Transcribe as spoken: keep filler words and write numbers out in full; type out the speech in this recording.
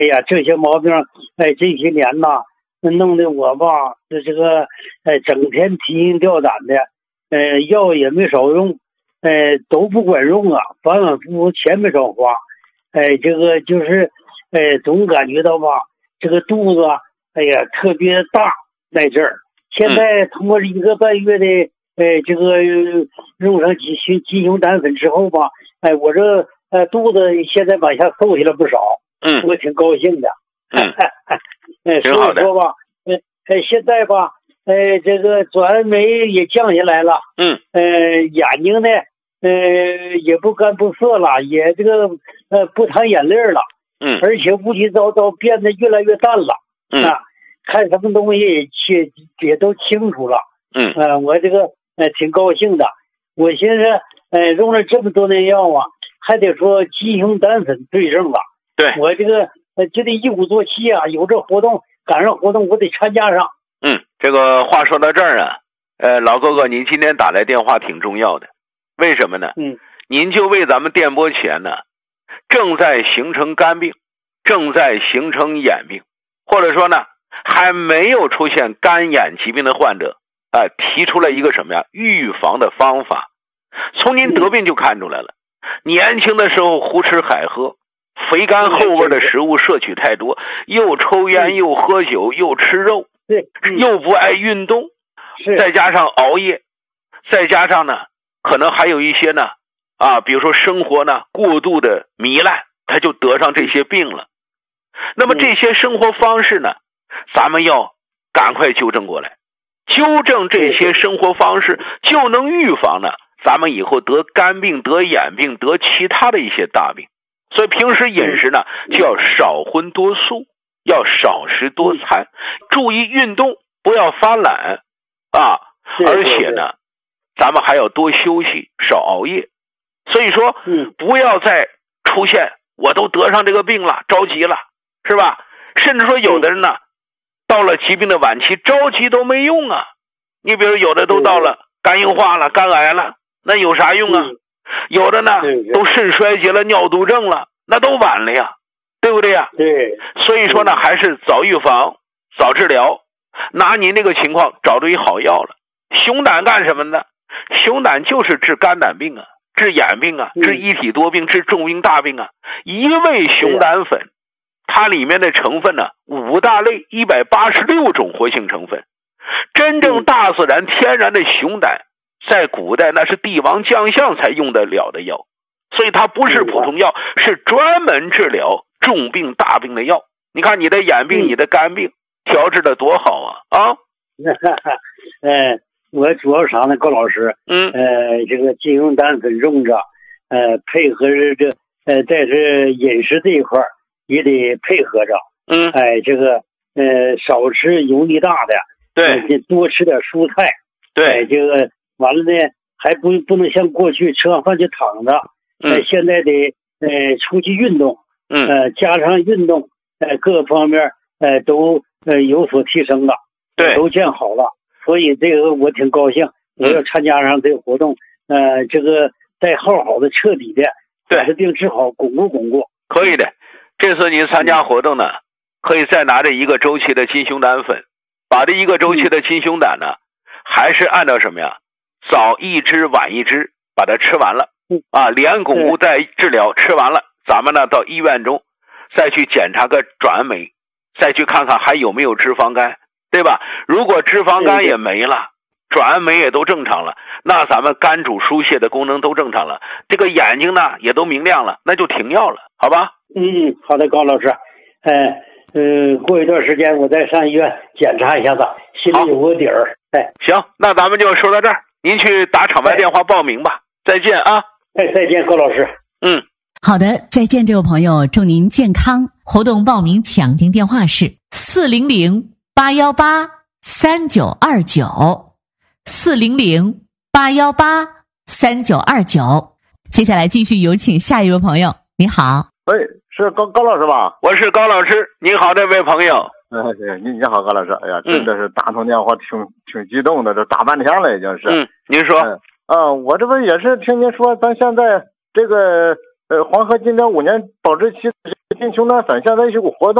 哎呀，这些毛病，哎，这些年呐，弄得我吧，这这个，哎，整天提心吊胆的，呃，药也没少用，呃，都不管用啊，反反复复钱没少花，哎，这个就是，哎，总感觉到吧，这个肚子，哎呀，特别大在这儿。现在通过一个半月的，呃，这个用上鸡胸鸡胸胆粉之后吧，哎，我这呃肚子现在往下瘦下来不少， 嗯， 我挺高兴的， 嗯， 呃， 挺好的。 所以说吧，呃，呃，现在吧，呃，这个转眉也降下来了， 嗯， 呃，眼睛呢，呃，也不干不涩了，也这个呃不淌眼泪了， 嗯， 而且乌七糟糟变得越来越淡了， 嗯啊，看什么东西也也也都清楚了， 嗯， 呃，我这个呃挺高兴的，我寻思，呃，用了这么多年药啊，还得说鸡胸胆粉对症了， 对， 我这个呃就得一鼓作气啊，有这活动赶上活动我得参加上。 嗯，这个话说到这儿啊，呃，老哥哥，您今天打来电话挺重要的，为什么呢？ 嗯， 您就为咱们电波前呢，正在形成肝病，正在形成眼病，或者说呢，还没有出现肝眼疾病的患者，啊、呃，提出了一个什么呀？预防的方法。从您得病就看出来了，年轻的时候胡吃海喝，肥甘厚味的食物摄取太多，又抽烟又喝酒又吃肉， 对， 又不爱运动， 是， 再加上熬夜，再加上呢，可能还有一些呢，啊，比如说生活呢过度的糜烂，他就得上这些病了。那么这些生活方式呢，咱们要赶快纠正过来，纠正这些生活方式，就能预防呢咱们以后得肝病、得眼病、得其他的一些大病。所以平时饮食呢，就要少荤多素，要少食多餐，注意运动，不要发懒啊！而且呢，咱们还要多休息，少熬夜。所以说，不要再出现我都得上这个病了，着急了，是吧？甚至说有的人呢，到了疾病的晚期，着急都没用啊。你比如有的都到了肝硬化了、肝癌了，那有啥用啊？有的呢都肾衰竭了、尿毒症了，那都晚了呀，对不对呀？ 对。 所以说呢，还是早预防、早治疗。拿您这个情况找对好药了。熊胆干什么呢？熊胆就是治肝胆病啊，治眼病啊，治一体多病，治重病大病啊。一味熊胆粉，它里面的成分呢，五大类一百八十六种活性成分。真正大自然天然的熊胆，在古代那是帝王将相才用得了的药，所以它不是普通药，是专门治疗重病大病的药。你看你的眼病、你的肝病调治的多好啊！啊， 呃，我主要啥呢，高老师？ 嗯， 呃，这个鸡胸胆粉用着，呃，配合着这呃，在这饮食这一块也得配合着。 嗯， 哎，这个呃，少吃油腻大的。 对， 呃、多吃点蔬菜。 对， 哎，这个完了呢，还不不能像过去吃完饭就躺着。 嗯， 呃、现在得呃出去运动。 嗯， 呃，加上运动，呃，各方面呃都呃有所提升了。 对， 都见好了。所以这个我挺高兴，我要参加上这个活动。嗯、呃，这个再好好的彻底的把这病治好，巩固巩固。 可以的。这次您参加活动呢，可以再拿着一个周期的金胸胆粉。把这一个周期的金胸胆呢，还是按照什么呀？早一支晚一支，把它吃完了啊，连巩固带治疗，吃完了，咱们呢到医院中再去检查个转酶，再去看看还有没有脂肪肝，对吧？如果脂肪肝也没了，转酶也都正常了，那咱们肝主疏泄的功能都正常了，这个眼睛呢也都明亮了，那就停药了，好吧？ 嗯，好的，高老师，呃。嗯，过一段时间我再上医院检查一下子，心里有个底儿。哎， 行，那咱们就说到这儿，您去打场外电话报名吧。再见啊！ 哎，再见，高老师。 嗯， 好的，再见，这位朋友，祝您健康。活动报名抢订电话是四零零八幺八三九二九，四零零八幺八三九二九。接下来继续有请下一位朋友，你好。 喂，是高高老师吧？ 我是高老师，您好，这位朋友。 哎，对，你你好，高老师。哎呀，真的是打通电话挺挺激动的，这打半天了已经是。 嗯，您说。 嗯、啊，我这不也是听您说，咱现在这个呃黄河金陵五年保质期进穷南山现在有个活动。